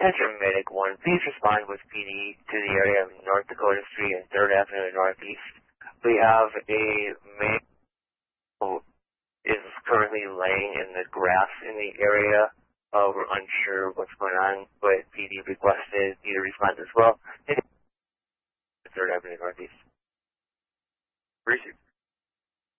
Attention Medic 1, please respond with PD to the area of North Dakota Street and 3rd Avenue Northeast. We have a male who is currently laying in the grass in the area. We're unsure what's going on, but PD requested you to respond as well. 3rd Avenue Northeast. Appreciate it.